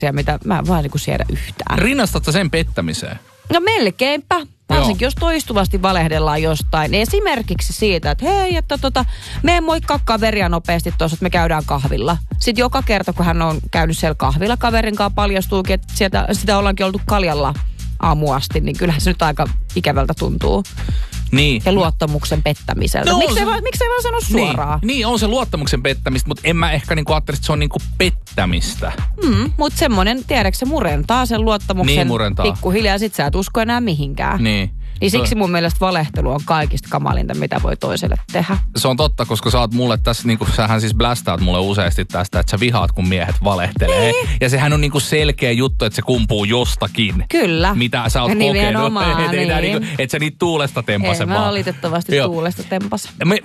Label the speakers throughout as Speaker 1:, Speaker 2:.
Speaker 1: mitä mä en vaan niinku siedä yhtään.
Speaker 2: Rinnastatko sen pettämiseen?
Speaker 1: No melkeinpä. Varsinkin jos toistuvasti valehdellaan jostain. Esimerkiksi siitä, että hei, että mene moikkaa kaveria nopeasti tuossa, että me käydään kahvilla. Sitten joka kerta, kun hän on käynyt siellä kahvilla kaverin kanssa, paljastuukin, että sitä ollaankin oltu kaljalla aamuasti, niin kyllähän se nyt aika ikävältä tuntuu.
Speaker 2: Niin.
Speaker 1: Ja luottamuksen pettämiseltä.
Speaker 2: No,
Speaker 1: miksei vaan sano suoraan?
Speaker 2: Niin, on se luottamuksen pettämistä, mutta en mä ehkä niinku ajattele, että se on niinku pettämistä.
Speaker 1: Mutta semmoinen, tiedätkö, se murentaa sen luottamuksen
Speaker 2: niin, murentaa.
Speaker 1: Pikkuhiljaa, sit sä et usko enää mihinkään.
Speaker 2: Niin.
Speaker 1: Niin siksi mun mielestä valehtelu on kaikista kamalinta, mitä voi toiselle tehdä.
Speaker 2: Se on totta, koska sä oot mulle tässä, niinku, sähän siis blästäät mulle useasti tästä, että sä vihaat, kun miehet valehtelee. Niin. Ja sehän on niinku selkeä juttu, että se kumpuu jostakin.
Speaker 1: Kyllä.
Speaker 2: Mitä sä oot kokenut. Niin. Että sä niitä tuulesta tempase vaan.
Speaker 1: Mä valitettavasti tuulesta tempase.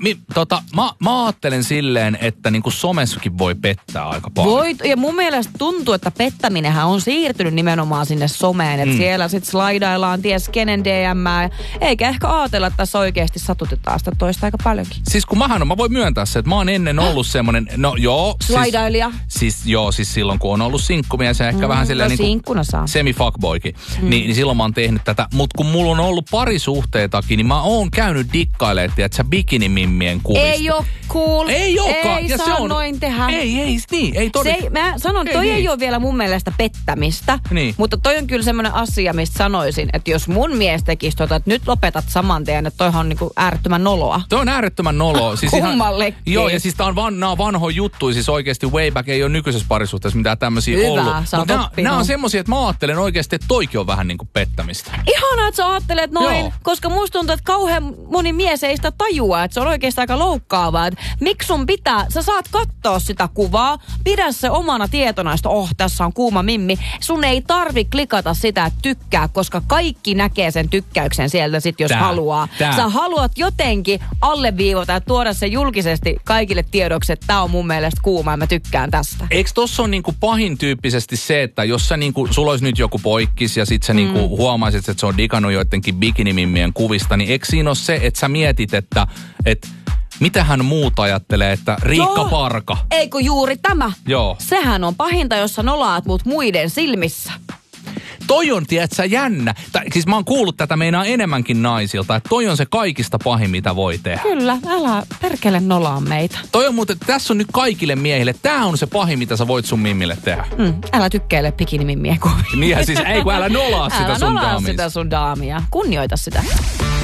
Speaker 2: Mä ajattelen silleen, että niinku somessakin voi pettää aika paljon.
Speaker 1: Ja mun mielestä tuntuu, että pettäminenhän on siirtynyt nimenomaan sinne someen. Että siellä sit slaidaillaan ties kenen DM:ää. Eikä ehkä ajatella, että tässä oikeasti satutetaan sitä toista aika paljonkin.
Speaker 2: Siis kun mä voin myöntää se, että mä oon ennen ollut semmonen,
Speaker 1: slaidailija.
Speaker 2: Siis silloin kun on ollut sinkkumies ja ehkä vähän silleen niinku semi-fuckboykin, niin silloin mä oon tehnyt tätä. Mut kun mulla on ollut parisuhteitakin, niin mä oon käynyt dikkailemaan, että bikinimimmien kuvista.
Speaker 1: Ei oo cool.
Speaker 2: Ei ookaan.
Speaker 1: Ei
Speaker 2: ja
Speaker 1: saa
Speaker 2: se on,
Speaker 1: noin tehdä.
Speaker 2: Ei todella.
Speaker 1: Mä sanon, toi ei ole vielä mun mielestä pettämistä, mutta toi on kyllä semmoinen asia, mistä sanoisin, että jos mun mies tekisi että nyt lopetat saman tien, että toihan on niinku äärettömän noloa.
Speaker 2: Toi on äärettömän noloa. Siis
Speaker 1: kummallekin.
Speaker 2: Joo, ja siis tää on nää on vanhoja juttuja, siis oikeesti way back ei ole nykyisessä parisuhteessa mitään tämmösiä ollut.
Speaker 1: Mutta
Speaker 2: nää on semmosia, että mä ajattelen oikeesti, että toikin on vähän niinku pettämistä.
Speaker 1: Ihanaa, että sä ajattelet noin, joo. Koska musta tuntuu, että kauhean moni mies ei sitä tajua, että se on oikeesti aika loukkaavaa. Miksi sun pitää, sä saat katsoa sitä kuvaa, pidä se omana tietona, että tässä on kuuma mimmi. Sun ei tarvi klikata sitä, että tykkää, koska kaikki näkee sen tykkäyksen sieltä sit, jos haluaa. Sä haluat jotenkin alleviivata ja tuoda se julkisesti kaikille tiedoksi, että tää on mun mielestä kuuma ja mä tykkään tästä.
Speaker 2: Eikö tossa on niinku pahin tyyppisesti se, että jos sä niinku, sulla olisi nyt joku poikkis ja sit sä niinku huomaisit, että se on digannut joidenkin bikinimimmien kuvista, niin eikö siinä ole se, että sä mietit, että mitähän muut ajattelee, että Riikka Parka.
Speaker 1: Eikö juuri tämä?
Speaker 2: Joo.
Speaker 1: Sehän on pahinta, jos sä nolaat mut muiden silmissä.
Speaker 2: Toi on, tiedätkö, jännä. Siis mä oon kuullut tätä meinaa enemmänkin naisilta, että toi on se kaikista pahin, mitä voi tehdä.
Speaker 1: Kyllä, älä perkele nolaa meitä.
Speaker 2: Toi on muuten, tässä on nyt kaikille miehille, tää on se pahin, mitä sä voit sun mimmille tehdä.
Speaker 1: Älä tykkäile bikinimimmien kuvia.
Speaker 2: Niin siis, ei kun älä nolaa sitä sun daamia.
Speaker 1: Älä nolaa sitä sun daamia. Kunnioita sitä.